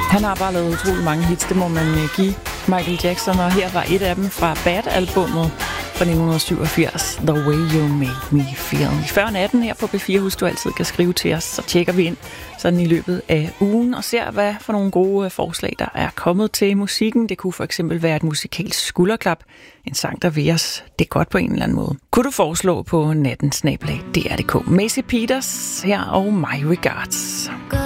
Han har bare lavet utrolig mange hits, det må man give Michael Jackson, og her var et af dem fra Bad-albummet fra 1987, The Way You Make Me Feel. I 4018 her på B4, husk du altid kan skrive til os, så tjekker vi ind sådan i løbet af ugen og ser, hvad for nogle gode forslag, der er kommet til musikken. Det kunne for eksempel være et musikalsk skulderklap, en sang, der vil os det godt på en eller anden måde. Kunne du foreslå på natten@dr.dk. Macy Peters her og My Regards.